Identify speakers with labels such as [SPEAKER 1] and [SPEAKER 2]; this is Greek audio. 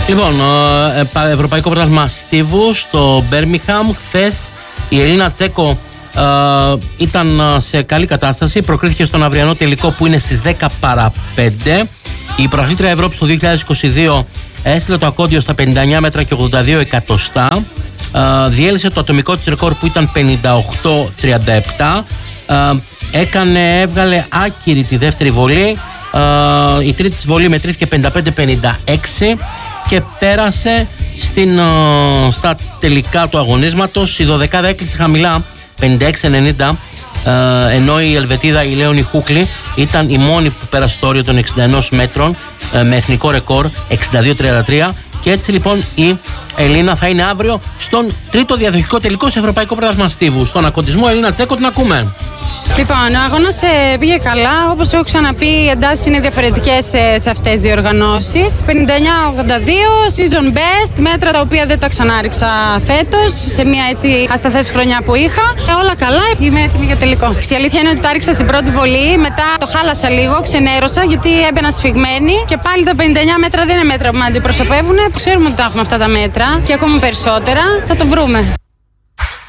[SPEAKER 1] Λοιπόν, Ευρωπαϊκό Πρωτάθλημα Στίβου στο Μπέρμιγχαμ. Χθες η Ελίνα Τσέκο ήταν σε καλή κατάσταση. Προκρίθηκε στον αυριανό τελικό που είναι στις 10 παρά 5. Η πρωταθλήτρια Ευρώπης το 2022 έστειλε το ακόντιο στα 59 μέτρα και 82 εκατοστά. Διέλυσε το ατομικό της ρεκόρ που ήταν 58-37. Έβγαλε άκυρη τη δεύτερη βολή. Η τρίτη της βολή μετρήθηκε 55-56 και πέρασε στα τελικά του αγωνίσματος. Η 12η έκλεισε χαμηλά 56-90, ενώ η Ελβετίδα η Λέωνη Χούκλι ήταν η μόνη που πέρασε το όριο των 61 μέτρων με εθνικό ρεκόρ 62-33. Και έτσι λοιπόν η Ελίνα θα είναι αύριο στον τρίτο διαδοχικό τελικό σε Ευρωπαϊκό Πρωτάθλημα Στίβου. Στον ακοντισμό Ελίνα Τσέκο, την ακούμε.
[SPEAKER 2] Λοιπόν, ο αγώνας πήγε καλά. Όπως έχω ξαναπεί, οι εντάσεις είναι διαφορετικές σε αυτές τις διοργανώσεις. 59-82, season best, μέτρα τα οποία δεν τα ξανάριξα φέτος, σε μια έτσι ασταθές χρονιά που είχα. Όλα καλά, είμαι έτοιμη για τελικό. Η αλήθεια είναι ότι τα ρίξα στην πρώτη βολή, μετά το χάλασα λίγο, ξενέρωσα γιατί έμπαινα σφιγμένη και πάλι τα 59 μέτρα δεν είναι μέτρα που με αντιπροσωπεύουν. Ξέρουμε ότι τα έχουμε αυτά τα μέτρα και ακόμα περισσότερα. Θα το βρούμε.